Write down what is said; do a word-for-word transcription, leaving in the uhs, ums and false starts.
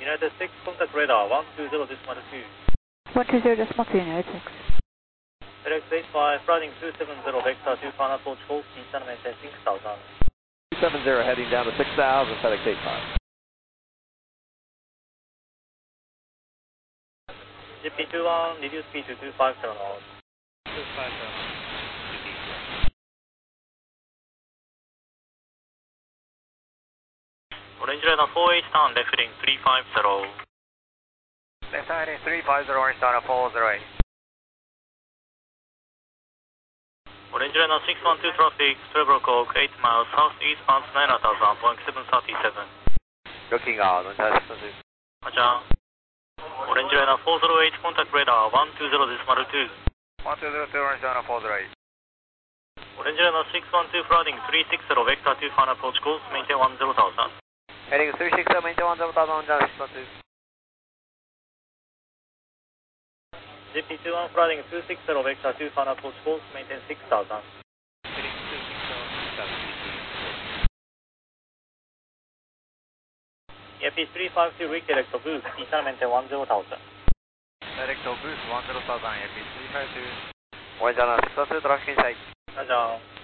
United six, contact radar one two zero decimal two. one two zero decimal two, United six. FedEx eight five, flying two seven zero, vector two, final approach, full speed, channel maintain six thousand. two seven zero heading down to six thousand, FedEx eight five. G P two one, reduce speed to two five seven knots. two five seven. Orange radar four eight, turn left heading three five zero. Left heading three five zero, orange radar four zero eight. Orange radar six one two traffic, Trevor Coke, eight miles southeast, bounce nine thousand, Boeing seven thirty-seven. Looking out, on task six. Roger. Orange radar four zero eight, contact radar one two zero decimal two. one two zero two, orange radar four zero eight. Orange radar six one two, flying three six zero, vector two, final approach, course, maintain one zero thousand. Heading three six zero, maintain one zero thousand, on task six one two. G P two one, flying two six zero, vector two, final approach, course, maintain six thousand. Heading two six zero, six thousand. Airfield three five two, redirect to boost, channel maintain one zero thousand. Direct to boost one zero thousand, airfield three five two. Orange radar six one two, traffic in sight. Roger.